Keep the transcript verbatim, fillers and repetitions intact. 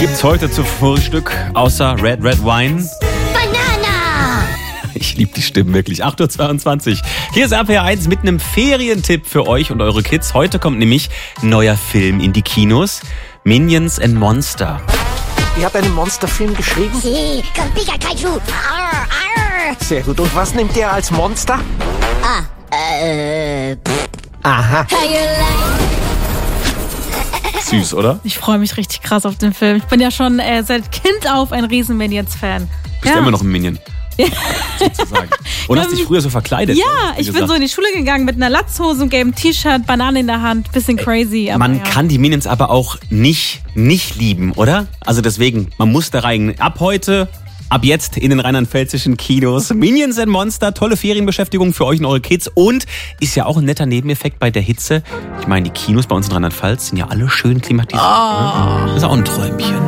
Gibt's heute zu Frühstück außer Red Red Wine? Banana! Ich liebe die Stimmen wirklich. acht Uhr zweiundzwanzig. Hier ist R P R eins mit einem Ferientipp für euch und eure Kids. Heute kommt nämlich ein neuer Film in die Kinos. Minions and Monster. Ihr habt einen Monsterfilm geschrieben? Sí, con Pika Kaiju. Arr, arr. Sehr gut. Und was nimmt ihr als Monster? Ah, äh, pff. Aha. Süß, oder? Ich freue mich richtig krass auf den Film. Ich bin ja schon äh, seit Kind auf ein riesen Minions-Fan. Bist ja. ja immer noch ein Minion. Sozusagen. Und hast dich früher so verkleidet? Ja, ne? ich gesagt. bin so in die Schule gegangen mit einer Latzhose und gelbem T-Shirt, Banane in der Hand, bisschen crazy. Aber Man ja. kann die Minions aber auch nicht, nicht lieben, oder? Also deswegen, man muss da rein. Ab heute, ab jetzt in den rheinland-pfälzischen Kinos. Minions and Monster, tolle Ferienbeschäftigung für euch und eure Kids. Und ist ja auch ein netter Nebeneffekt bei der Hitze. Ich meine, die Kinos bei uns in Rheinland-Pfalz sind ja alle schön klimatisiert. Oh. Ne? Das ist auch ein Träumchen.